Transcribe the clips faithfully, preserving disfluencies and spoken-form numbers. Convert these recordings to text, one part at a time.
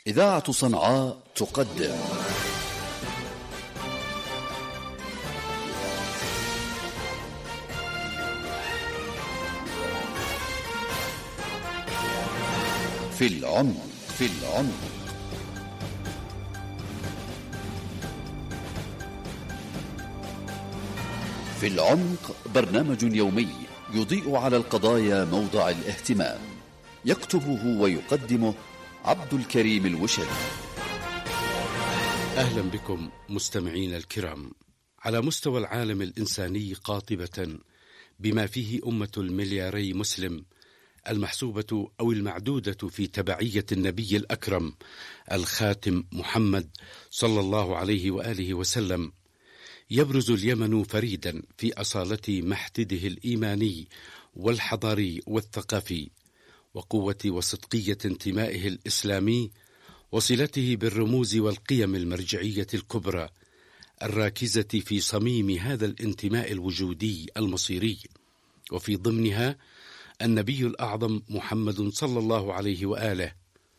إذاعة صنعاء تقدم في العمق في العمق في العمق برنامج يومي يضيء على القضايا موضع الاهتمام، يكتبه ويقدمه عبد الكريم الوشري. أهلا بكم مستمعين الكرام. على مستوى العالم الإنساني قاطبة بما فيه أمة الملياري مسلم المحسوبة أو المعدودة في تبعية النبي الأكرم الخاتم محمد صلى الله عليه وآله وسلم، يبرز اليمن فريدا في أصالة محتده الإيماني والحضاري والثقافي، وقوة وصدقية انتمائه الإسلامي، وصلته بالرموز والقيم المرجعية الكبرى الراكزة في صميم هذا الانتماء الوجودي المصيري، وفي ضمنها النبي الأعظم محمد صلى الله عليه وآله.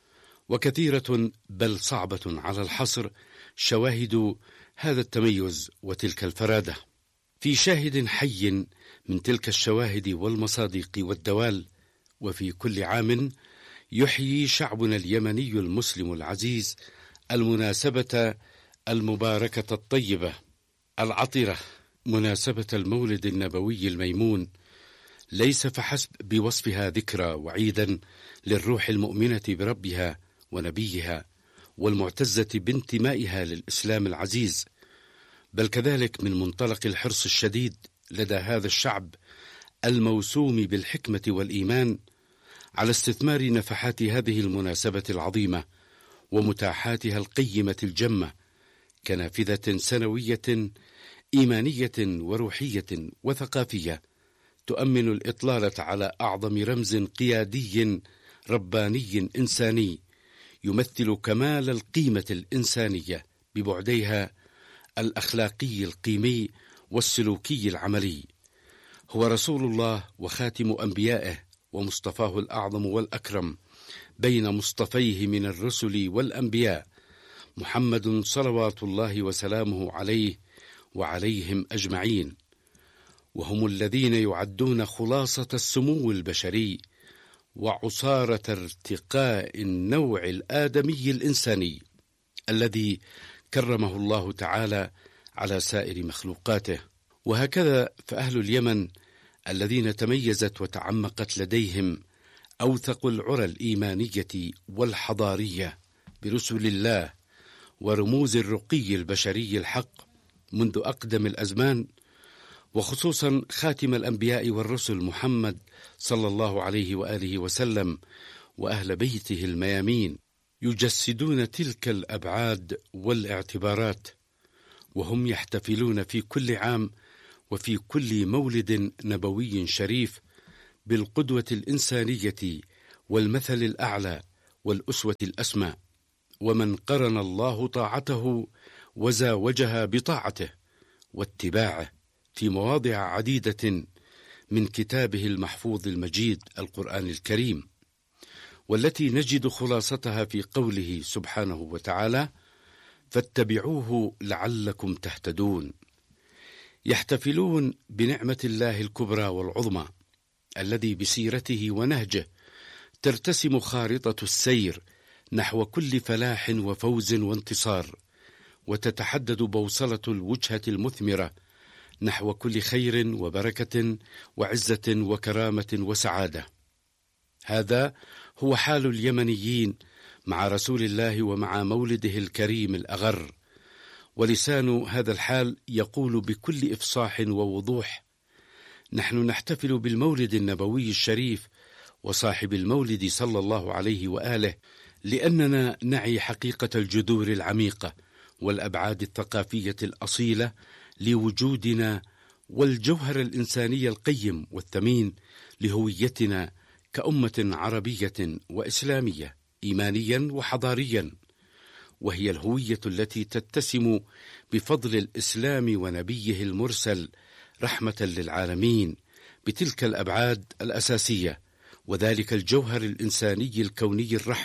وكثيرة بل صعبة على الحصر شواهد هذا التميز وتلك الفرادة. في شاهد حي من تلك الشواهد والمصادق والدوال، وفي كل عام يحيي شعبنا اليمني المسلم العزيز المناسبة المباركة الطيبة العطرة، مناسبة المولد النبوي الميمون، ليس فحسب بوصفها ذكرى وعيدا للروح المؤمنة بربها ونبيها والمعتزة بانتمائها للإسلام العزيز، بل كذلك من منطلق الحرص الشديد لدى هذا الشعب الموسوم بالحكمة والإيمان على استثمار نفحات هذه المناسبة العظيمة ومتاحاتها القيمة الجمة كنافذة سنوية إيمانية وروحية وثقافية تؤمن الإطلالة على أعظم رمز قيادي رباني إنساني يمثل كمال القيمة الإنسانية ببعديها الأخلاقي القيمي والسلوكي العملي. هو رسول الله وخاتم أنبيائه ومصطفاه الأعظم والأكرم بين مصطفيه من الرسل والأنبياء، محمد صلوات الله وسلامه عليه وعليهم أجمعين، وهم الذين يعدون خلاصة السمو البشري وعصارة ارتقاء النوع الآدمي الإنساني الذي كرمه الله تعالى على سائر مخلوقاته. وهكذا فأهل اليمن الذين تميزت وتعمقت لديهم أوثق العرى الإيمانية والحضارية برسل الله ورموز الرقي البشري الحق منذ أقدم الأزمان، وخصوصا خاتم الأنبياء والرسل محمد صلى الله عليه وآله وسلم وأهل بيته الميامين، يجسدون تلك الأبعاد والاعتبارات، وهم يحتفلون في كل عام وفي كل مولد نبوي شريف بالقدوة الإنسانية والمثل الأعلى والأسوة الأسمى، ومن قرن الله طاعته وزاوجها بطاعته واتباعه في مواضع عديدة من كتابه المحفوظ المجيد القرآن الكريم، والتي نجد خلاصتها في قوله سبحانه وتعالى: فاتبعوه لعلكم تهتدون. يحتفلون بنعمة الله الكبرى والعظمى الذي بسيرته ونهجه ترتسم خارطة السير نحو كل فلاح وفوز وانتصار، وتتحدد بوصلة الوجهة المثمرة نحو كل خير وبركة وعزة وكرامة وسعادة. هذا هو حال اليمنيين مع رسول الله ومع مولده الكريم الأغر، ولسان هذا الحال يقول بكل إفصاح ووضوح: نحن نحتفل بالمولد النبوي الشريف وصاحب المولد صلى الله عليه وآله لأننا نعي حقيقة الجذور العميقة والأبعاد الثقافية الأصيلة لوجودنا والجوهر الإنساني القيم والثمين لهويتنا كأمة عربية وإسلامية إيمانيا وحضاريا، وهي الهوية التي تتسم بفضل الإسلام ونبيه المرسل رحمة للعالمين بتلك الأبعاد الأساسية، وذلك الجوهر الإنساني الكوني الرحب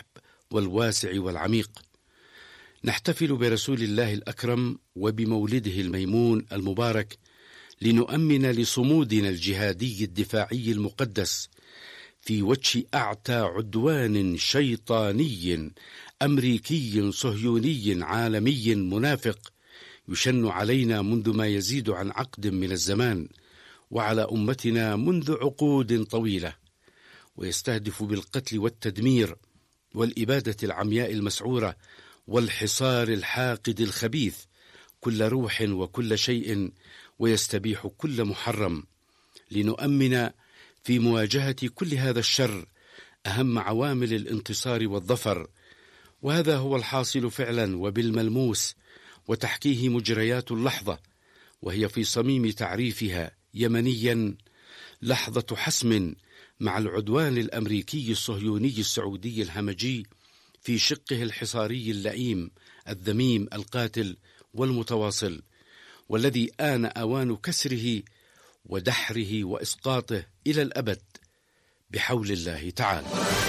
والواسع والعميق. نحتفل برسول الله الأكرم وبمولده الميمون المبارك لنؤمن لصمودنا الجهادي الدفاعي المقدس في وجه أعتى عدوان شيطاني أمريكي صهيوني عالمي منافق يشن علينا منذ ما يزيد عن عقد من الزمان وعلى أمتنا منذ عقود طويلة، ويستهدف بالقتل والتدمير والإبادة العمياء المسعورة والحصار الحاقد الخبيث كل روح وكل شيء، ويستبيح كل محرم. لنؤمن في مواجهة كل هذا الشر أهم عوامل الانتصار والظفر، وهذا هو الحاصل فعلا وبالملموس، وتحكيه مجريات اللحظة وهي في صميم تعريفها يمنيا لحظة حسم مع العدوان الأمريكي الصهيوني السعودي الهمجي في شقه الحصاري اللئيم الذميم القاتل والمتواصل، والذي آن أوان كسره ودحره وإسقاطه إلى الأبد بحول الله تعالى.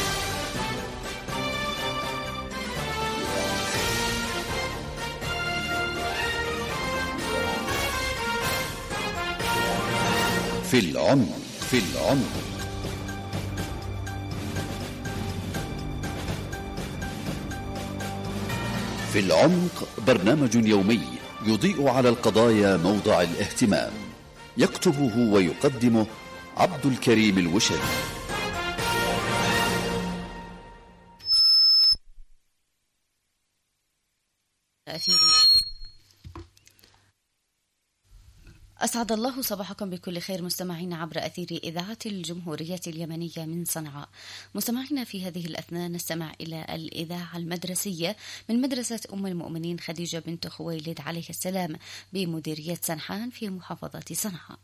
في العمق في العمق في العمق برنامج يومي يضيء على القضايا موضع الاهتمام، يكتبه ويقدمه عبد الكريم الوشري. أسعد الله صباحكم بكل خير مستمعين عبر أثير إذاعة الجمهورية اليمنية من صنعاء. مستمعينا في هذه الأثناء نستمع إلى الإذاعة المدرسية من مدرسة أم المؤمنين خديجة بنت خويلد عليه السلام بمديرية سنحان في محافظة صنعاء.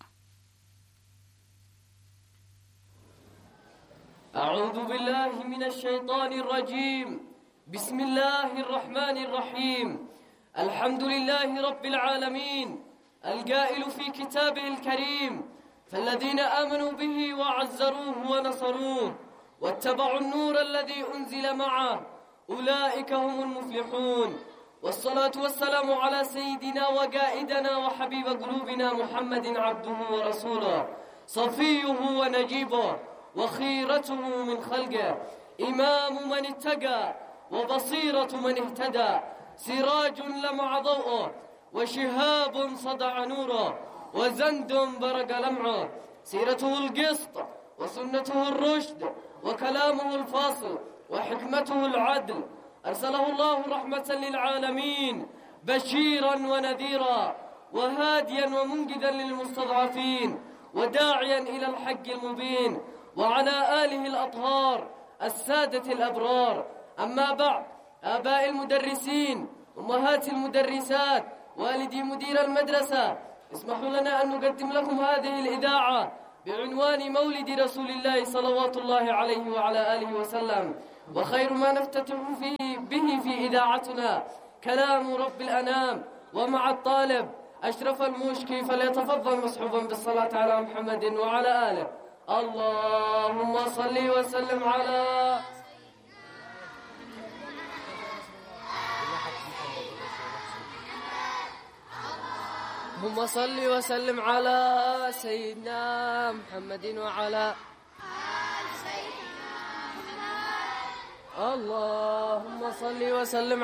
أعوذ بالله من الشيطان الرجيم. بسم الله الرحمن الرحيم. الحمد لله رب العالمين القائل في كتابه الكريم: فالذين آمنوا به وعزروه ونصروه واتبعوا النور الذي أنزل معه أولئك هم المفلحون. والصلاة والسلام على سيدنا وقائدنا وحبيب قلوبنا محمد عبده ورسوله، صفيه ونجيبه وخيرته من خلقه، إمام من اتقى وبصيرة من اهتدى، سراج لمع ضوءه وشهاب صدع نوره وزند برق لمعه، سيرته القسط وسنته الرشد وكلامه الفاصل وحكمته العدل، أرسله الله رحمة للعالمين بشيرا ونذيرا وهاديا ومنقذا للمستضعفين وداعيا إلى الحق المبين، وعلى آله الأطهار السادة الأبرار. أما بعد، آباء المدرسين، أمهات المدرسات، والدي مدير المدرسة، اسمحوا لنا أن نقدم لكم هذه الإذاعة بعنوان مولد رسول الله صلوات الله عليه وعلى آله وسلم. وخير ما نفتتح فيه به في إذاعتنا كلام رب الأنام، ومع الطالب أشرف المشكي فليتفضل مصحوبا بالصلاة على محمد وعلى آله. اللهم صل وسلم على اللهم صل وسلم على سيدنا محمد وعلى آل سيدنا محمد. اللهم صل وسلم